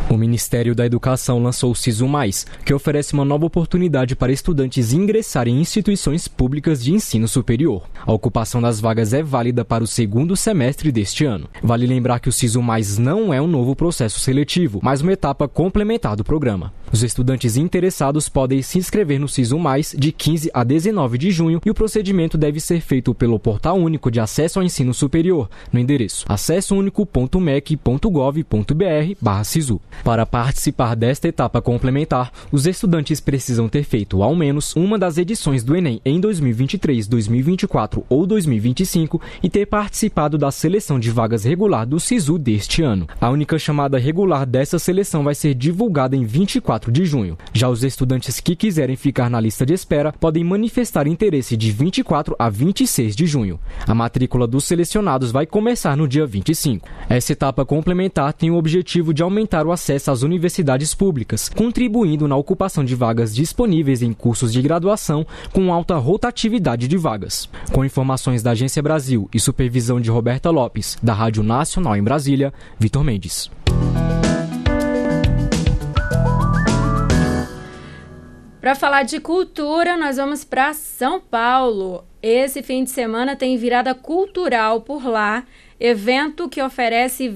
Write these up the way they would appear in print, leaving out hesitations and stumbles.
O Ministério da Educação lançou o SISU+, que oferece uma nova oportunidade para estudantes ingressarem em instituições públicas de ensino superior. A ocupação das vagas é válida para o segundo semestre deste ano. Vale lembrar que o SISU+, não é um novo processo seletivo, mas uma etapa complementar do programa. Os estudantes interessados podem se inscrever no SISU+, de 15 a 19 de junho, e o procedimento deve ser feito pelo Portal Único de Acesso ao Ensino Superior, no endereço acessounico.mec.gov.br/SISU. Para participar desta etapa complementar, os estudantes precisam ter feito ao menos uma das edições do Enem em 2023, 2024 ou 2025 e ter participado da seleção de vagas regular do SISU deste ano. A única chamada regular dessa seleção vai ser divulgada em 24 de junho. Já os estudantes que quiserem ficar na lista de espera podem manifestar interesse de 24 a 26 de junho. A matrícula dos selecionados vai começar no dia 25. Essa etapa complementar tem o objetivo de aumentar o acesso às universidades públicas, contribuindo na ocupação de vagas disponíveis em cursos de graduação com alta rotatividade de vagas. Com informações da Agência Brasil e supervisão de Roberta Lopes, da Rádio Nacional em Brasília, Vitor Mendes. Para falar de cultura, nós vamos para São Paulo. Esse fim de semana tem virada cultural por lá, evento que oferece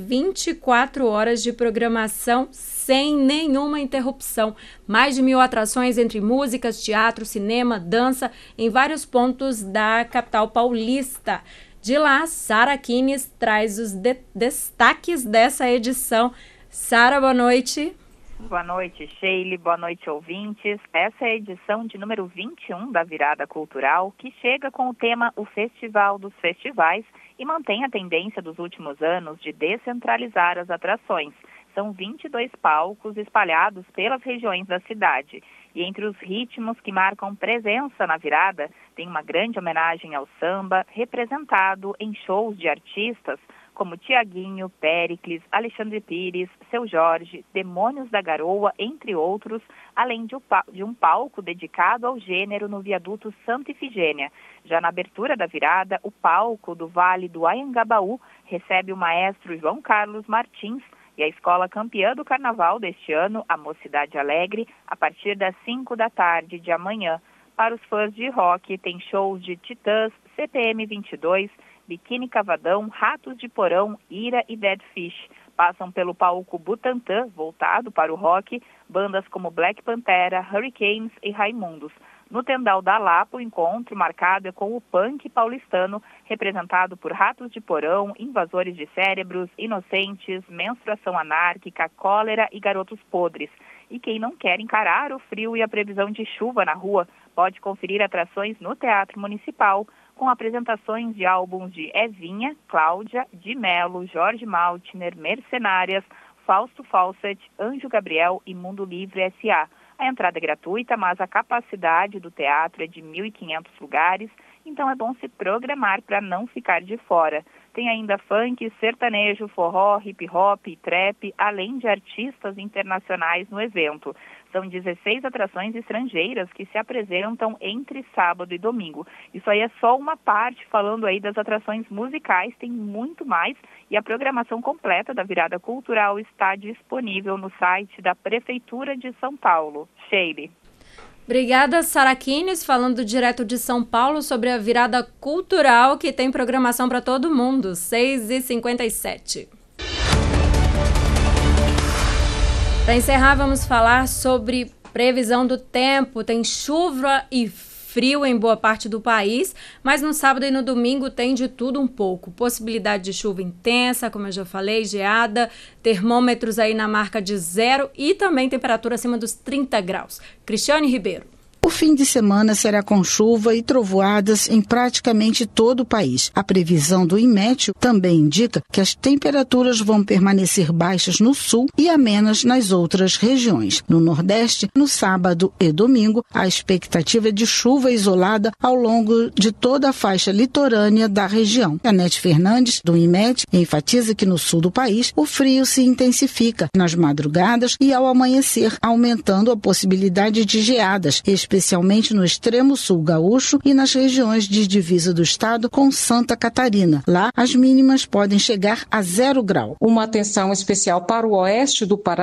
24 horas de programação sem nenhuma interrupção. Mais de 1.000 atrações entre músicas, teatro, cinema, dança, em vários pontos da capital paulista. De lá, Sara Kines traz os destaques dessa edição. Sara, boa noite. Boa noite, Sheila. Boa noite, ouvintes. Essa é a edição de número 21 da Virada Cultural, que chega com o tema O Festival dos Festivais e mantém a tendência dos últimos anos de descentralizar as atrações. São 22 palcos espalhados pelas regiões da cidade. E entre os ritmos que marcam presença na virada, tem uma grande homenagem ao samba, representado em shows de artistas como Tiaguinho, Péricles, Alexandre Pires, Seu Jorge, Demônios da Garoa, entre outros, além de um palco dedicado ao gênero no viaduto Santa Ifigênia. Já na abertura da virada, o palco do Vale do Anhangabaú recebe o maestro João Carlos Martins e a escola campeã do carnaval deste ano, a Mocidade Alegre, a partir das 5 da tarde de amanhã. Para os fãs de rock, tem shows de Titãs, CPM 22, Biquíni Cavadão, Ratos de Porão, Ira e Dead Fish. Passam pelo palco Butantã, voltado para o rock, bandas como Black Pantera, Hurricanes e Raimundos. No Tendal da Lapa, o encontro marcado é com o punk paulistano, representado por Ratos de Porão, Invasores de Cérebros, Inocentes, Menstruação Anárquica, Cólera e Garotos Podres. E quem não quer encarar o frio e a previsão de chuva na rua, pode conferir atrações no Teatro Municipal, com apresentações de álbuns de Evinha, Cláudia, Di Mello, Jorge Maltner, Mercenárias, Fausto Fawcett, Anjo Gabriel e Mundo Livre S.A. A entrada é gratuita, mas a capacidade do teatro é de 1.500 lugares, então é bom se programar para não ficar de fora. Tem ainda funk, sertanejo, forró, hip hop e trap, além de artistas internacionais no evento. São 16 atrações estrangeiras que se apresentam entre sábado e domingo. Isso aí é só uma parte, falando aí das atrações musicais, tem muito mais. E a programação completa da Virada Cultural está disponível no site da Prefeitura de São Paulo. Sheila. Obrigada, Sara Kines, falando direto de São Paulo sobre a Virada Cultural, que tem programação para todo mundo, 6h57. Para encerrar, vamos falar sobre previsão do tempo. Tem chuva e frio em boa parte do país, mas no sábado e no domingo tem de tudo um pouco. Possibilidade de chuva intensa, como eu já falei, geada, termômetros aí na marca de 0 e também temperatura acima dos 30 graus. Cristiane Ribeiro. O fim de semana será com chuva e trovoadas em praticamente todo o país. A previsão do INMET também indica que as temperaturas vão permanecer baixas no sul e amenas nas outras regiões. No Nordeste, no sábado e domingo, a expectativa é de chuva isolada ao longo de toda a faixa litorânea da região. Anete Fernandes, do INMET, enfatiza que no sul do país o frio se intensifica nas madrugadas e ao amanhecer, aumentando a possibilidade de geadas, especialmente no extremo sul gaúcho e nas regiões de divisa do estado com Santa Catarina. Lá, as mínimas podem chegar a 0 grau. Uma atenção especial para o oeste do Paraná.